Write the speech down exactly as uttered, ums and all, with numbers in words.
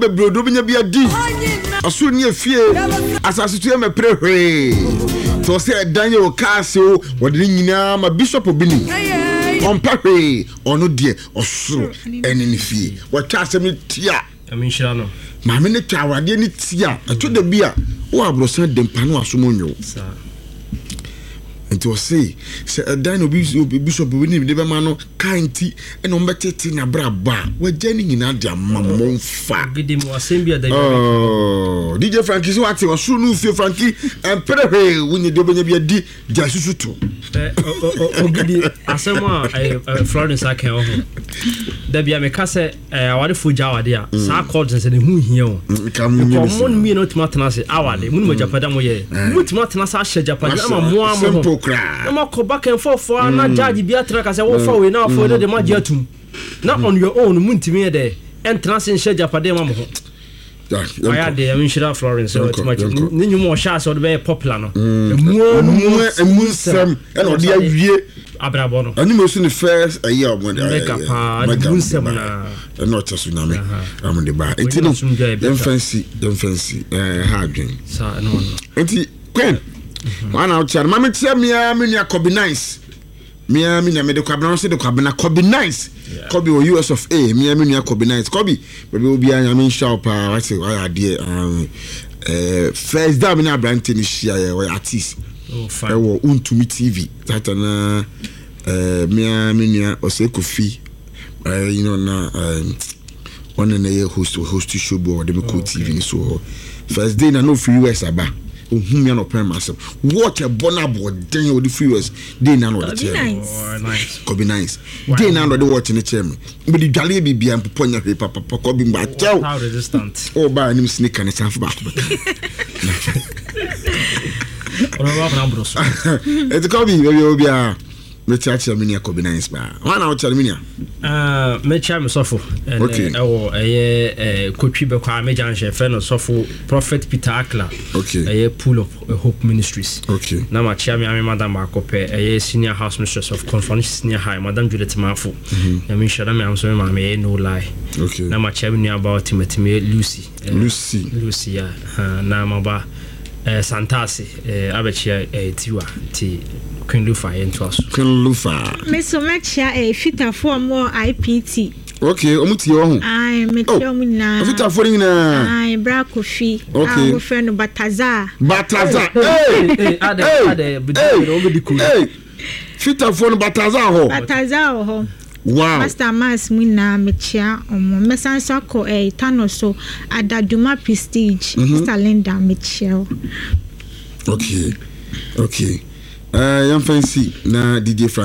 Bebrodo binya bia di. Aso ni afie. Asase to me prehwe. So say Daniel Castle wode nyina ma bishop obini. On pahwe ono de osoro ene ni fie. Wa twa asem tia. Aminshira no. Ma me ne twa awade ni tia. Ato da bia wo abrosan dempa no asomonyo. Sa. And to say, say a dino bishop we need the man kindy and on better thing a braba. We're journeying in Adia Mamon fa. Oh, D J Frankie, so acting or soon you feel Frankie and put away when you do be a D. Jasutu. Asema Florence I can. There be a Mecassa, I want to Fujawa there. Sa calls and said, Who here? Come on, me not Martinasi, our Moon Japadamoye. Mut Martinasa Japan, more simple. No more go back and forth for na judge Beatrice as I walk forward now for the magiatum. Not on your own munti there. Entrance in Sheja Padema. I had the Aminshira Florence so much. New more shots or very popular. No more more and moonsam and or dear year Abrabono. And you must in the first a year when make up moonsam and not a tsunami. I'm on the bar. It's no fancy, don't fancy, hard drink. Auntie Queen. One out here, Mamma tell me, I'm in your Kobe nice. Me, I'm in a medical cabinet, the cabinet, Kobe nice. Kobe or U S of A, me, I'm in your Kobe nice. Kobe, but we'll be I mean, shop. I say, why, dear, um, uh, first down in our brand tennis, or artist. Oh, fine. Or Untumi T V. That, uh, me, I'm in your Oseko fee. You know, now, um, one in a year host to host to show board, the Mako T V. So, first day, I know free U S about. Whom you know, myself. What a bonabo, then with the freeways, they now know the chairman. Could be nice. They now know the watching the chairman. But the Jalebi be and Poponia paper, Papa, be by tell how resistant. Oh, by him sneak and it's half back. It's a copy, maybe will be a Mechacha Minia could be nice. One out of Minia. Uh, Mecham Sofo, and oh, a coachy Baka Major friend of Sofo, Prophet Peter Akla, okay, a pool of Hope Ministries. Okay, now my chairman, Madame Marcope, a senior house mistress of Conference Senior High, Madame Juliet Mafu. I mean, Shadam, I'm sorry, my no lie. Okay, now my chairman about Timothy Lucy, Lucy, Lucy, now my Santasi, Abachia, a Tiwa, T. Queen Lufa into us. Queen Lufa. Miss Omachia, a fitter for more I P T. Okay, Omutio. I met Yomina. Fitter for in I Bracofi. Okay, friend of Bataza. Bataza. Hey, hey, fitter for Bataza. Bataza. Wow. Master Mas Muna Mechia, um, Messan Sako, a Tanoso, Adaduma Prestige, Mister Linda Mitchell. Okay, okay. Uh, young fancy na D J Frank.